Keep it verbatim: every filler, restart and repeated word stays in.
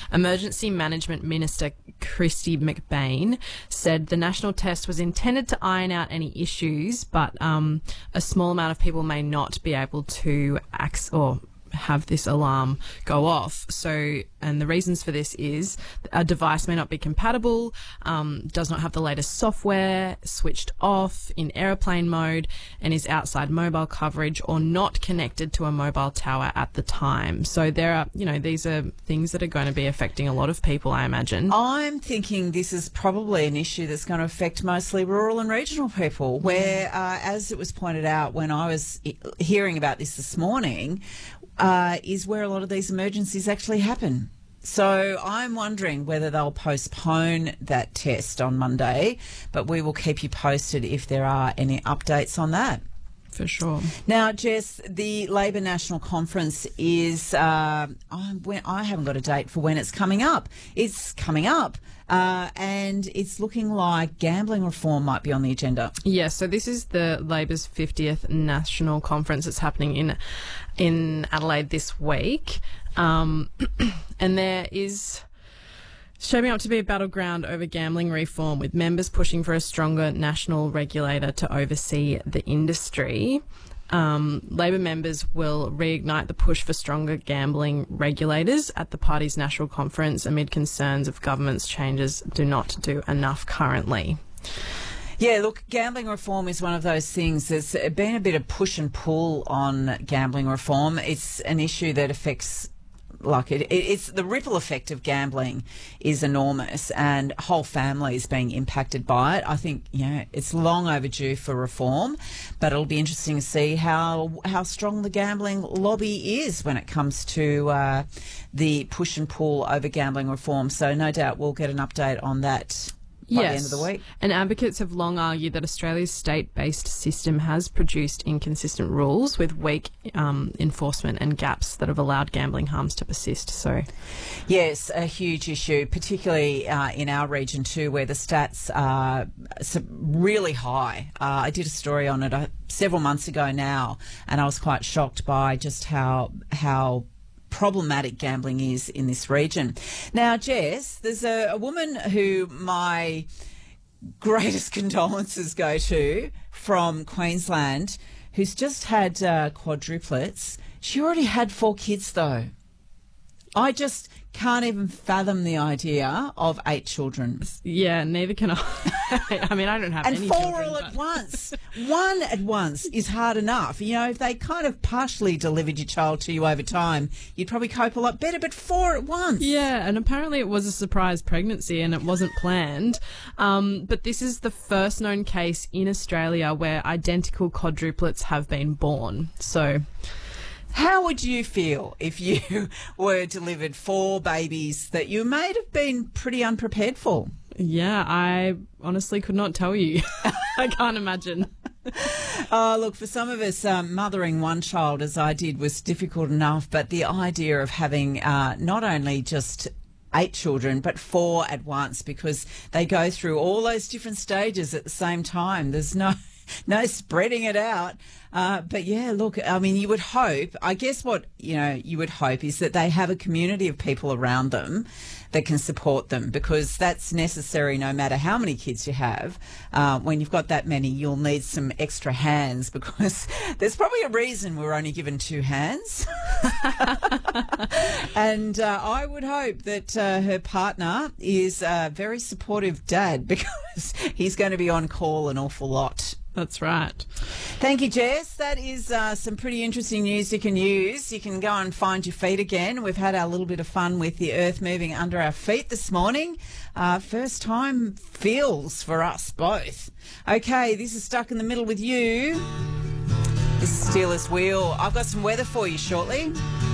Emergency Management Minister Christy McBain said the national test was intended to iron out any issues, but um, a small amount of people may not be able to access or have this alarm go off. So, and the reasons for this is a device may not be compatible, um, does not have the latest software, switched off in airplane mode, and is outside mobile coverage or not connected to a mobile tower at the time. So there are, you know, these are things that are going to be affecting a lot of people, I imagine. I'm thinking this is probably an issue that's going to affect mostly rural and regional people, where, uh, as it was pointed out when I was hearing about this this morning, Uh, is where a lot of these emergencies actually happen. So I'm wondering whether they'll postpone that test on Monday, but we will keep you posted if there are any updates on that. For sure. Now, Jess, the Labor National Conference is, uh, I, when, I haven't got a date for when it's coming up. It's coming up. Uh, and it's looking like gambling reform might be on the agenda. Yes, yeah, so this is the Labor's fiftieth National Conference. It's happening in in Adelaide this week. Um, and there is shaping up to be a battleground over gambling reform, with members pushing for a stronger national regulator to oversee the industry. Um, Labor members will reignite the push for stronger gambling regulators at the party's national conference amid concerns of government's changes do not do enough currently. Yeah, look, gambling reform is one of those things. There's been a bit of push and pull on gambling reform. It's an issue that affects Like it, it's the ripple effect of gambling is enormous, and whole families being impacted by it. I think, you know, it's long overdue for reform, but it'll be interesting to see how how strong the gambling lobby is when it comes to uh, the push and pull over gambling reform. So no doubt we'll get an update on that by yes. the end of the week. And advocates have long argued that Australia's state-based system has produced inconsistent rules with weak um, enforcement and gaps that have allowed gambling harms to persist. So, yes, a huge issue, particularly uh, in our region too, where the stats are really high. Uh, I did a story on it uh, several months ago now, and I was quite shocked by just how how problematic gambling is in this region. Now, Jess, there's a, a woman who my greatest condolences go to from Queensland who's just had uh, quadruplets. She already had four kids, though. I just can't even fathom the idea of eight children. Yeah, neither can I. I mean, I don't have and any four children, all but... at once. One at once is hard enough. You know, if they kind of partially delivered your child to you over time, you'd probably cope a lot better, but four at once. Yeah, and apparently it was a surprise pregnancy and it wasn't planned. Um, but this is the first known case in Australia where identical quadruplets have been born. So... how would you feel if you were delivered four babies that you may have been pretty unprepared for? Yeah, I honestly could not tell you. I can't imagine. Oh, look, for some of us, um, mothering one child, as I did, was difficult enough, but the idea of having uh, not only just eight children, but four at once, because they go through all those different stages at the same time. There's no... no spreading it out. Uh, but, yeah, look, I mean, you would hope, I guess what, you know, you would hope is that they have a community of people around them that can support them, because that's necessary no matter how many kids you have. Uh, when you've got that many, you'll need some extra hands, because there's probably a reason we're only given two hands. And uh, I would hope that uh, her partner is a very supportive dad, because he's going to be on call an awful lot. That's right. Thank you, Jess. That is uh, some pretty interesting news you can use. You can go and find your feet again. We've had our little bit of fun with the earth moving under our feet this morning. Uh, first time feels for us both. Okay, this is Stuck in the Middle with you. This is Steelers Wheel. I've got some weather for you shortly.